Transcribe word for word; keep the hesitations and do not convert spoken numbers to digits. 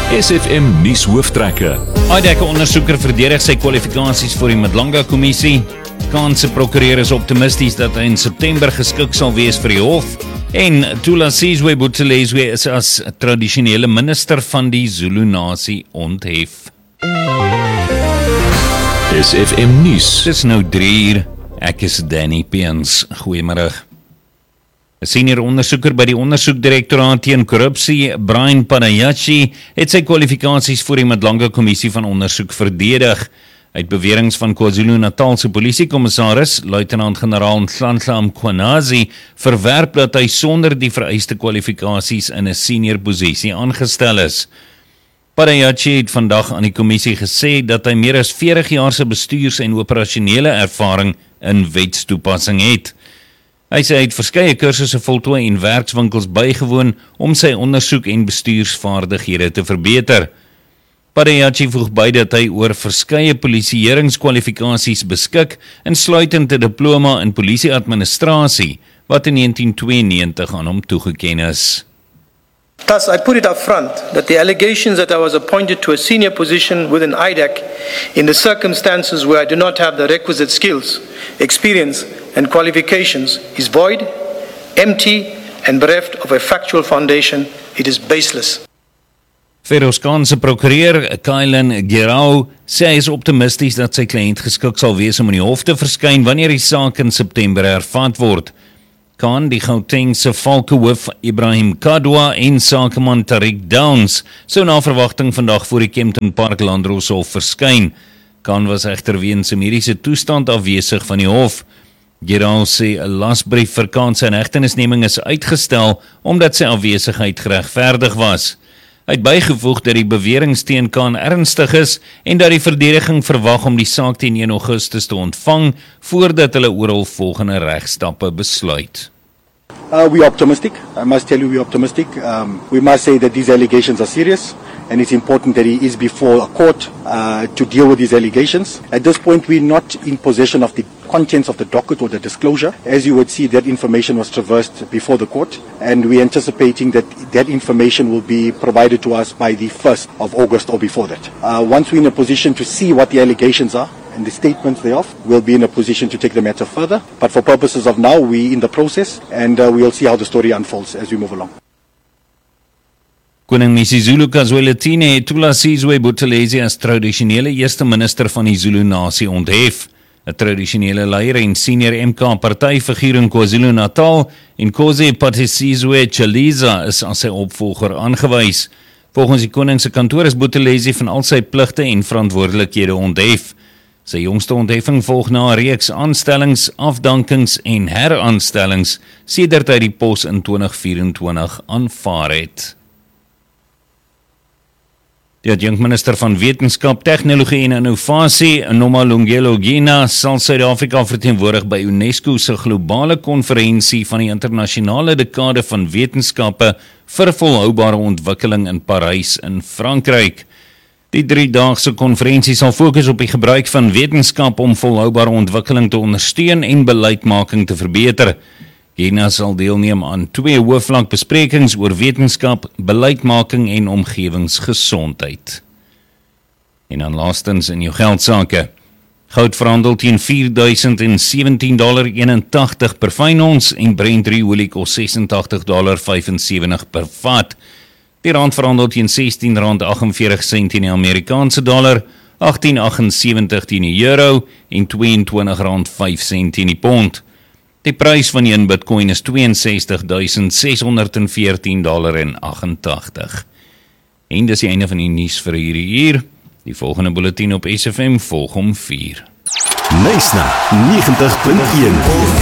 S F M nuus hooftrekke. I D E C ondersoeker verdedig sy kwalifikasies vir die Madlanga-kommissie. Khan se prokureur is optimisties dat hy in September geskik sal wees vir die hof. En Tula Sizwe Buthelezwe is as tradisionele minister van die Zulu-nasie onthef. S F M nuus. Dis nou drie uur. Ek is Danny Peens. Goeiemôre. 'n Senior ondersoeker by die ondersoekdirektoraat teen korrupsie, Brian Panayachi, het sy kwalifikasies vir die Madlanga-kommissie van ondersoek verdedig. Uit beweringe van KwaZulu-Natal se polisiekommissaris, luitenant-generaal Nhlanhla Mkhwanazi, verwerp dat hy sonder die vereiste kwalifikasies in 'n senior posisie aangestel is. Panayachi het vandag aan die kommissie gesê dat hy meer as veertig jaar se bestuurs- en operasionele ervaring in wetstoepassing het. Hy sê hy het verskeie kursusse voltooi en werkswinkels bygewoon om sy ondersoek en bestuursvaardighede te verbeter. Panayachi voeg by dat hy oor verskeie polisieeringskwalifikasies beskik, insluitend 'n diploma in polisieadministrasie, wat in negentien tweeënnegentig aan hom toegeken is. Thus, I put it up front that the allegations that I was appointed to a senior position within I D E C in the circumstances where I do not have the requisite skills, experience, and qualifications is void, empty, and bereft of a factual foundation. It is baseless. Feroz Khan se prokureur, Kylan Gerau, sê hy is optimisties dat sy kliënt geskik sal wees om in die hof te verskyn wanneer die saak in September hervat word. Khan, die Gauteng se valkehoof Ibrahim Kadwa en sakeman Tariq Downs sou na verwagting vandag voor die Kempton Park Landdroshof verskyn. Khan was egter weens 'n mediese toestand afwesig van die hof. Gerau sê 'n lasbrief vir Khan se inhegtenisneming is uitgestel omdat sy afwesigheid geregverdig was. Hy het bygevoeg dat die beweringe teen Khan ernstig is en dat die verdediging verwag om die saak teen een Augustus te ontvang voordat hulle oor hul volgende regstappe besluit. Uh, we are optimistic. I must tell you we are optimistic. Um, we must say that these allegations are serious and it's important that he is before a court uh, to deal with these allegations. At this point, we're not in possession of the contents of the docket or the disclosure. As you would see, that information was traversed before the court, and we're anticipating that that information will be provided to us by the first of August or before that. Uh, once we're in a position to see what the allegations are and the statements thereof, we'll be in a position to take the matter further. But for purposes of now, we're in the process, and uh, we'll see how the story unfolds as we move along. Koning Misizulu Kazwelithini het Tula Sizwe Buthelezwe as tradisionele eerste minister van die Zulu-nasie onthef. 'n Tradisionele leier en senior M K partyfiguur in KwaZulu-Natal, Nkosi Pathisizwe Chaliza, is as sy opvolger aangewys. Volgens die koning se kantoor is Buthelezwe van al sy pligte en verantwoordelikhede onthef. Sy jongste ontheffing volg na 'n reeks aanstellings, afdankings en heraanstellings sedert hy die pos in twintig vyf-en-twintig aanvaar het. Die adjunkminister van Wetenskap, Tegnologie en Innovasie, Nomalungelo Gina, sal Suid-Afrika verteenwoordig by UNESCO se globale konferensie van die internasionale dekade van wetenskappe vir volhoubare ontwikkeling in Parys in Frankryk. Die driedaagse konferensie sal fokus op die gebruik van wetenskap om volhoubare ontwikkeling te ondersteun en beleidmaking te verbeter. Gina sal deelneem aan twee hoofvlakbesprekings oor wetenskap, beleidmaking en omgewingsgesondheid. En dan laastens in jou geldsake. Goud verhandel teen vier duisend sewentien komma eenentagtig dollar per fyn ons en Brent olie kos sesentagtig komma vyfensewentig dollar per vat. Die rand verhandel teen sestien rand agtenveertig sent teen die Amerikaanse dollar, agttien agtensewentig teen die euro en tweeëntwintig rand vyf sent teen die pond. Die prys van een Bitcoin is twee ses duisend ses honderd veertien dollar en agentagtig. En dis die einde van die nuus vir hierdie uur. Die volgende bulletin op S F M volg om vier. Nice na negentig punt een.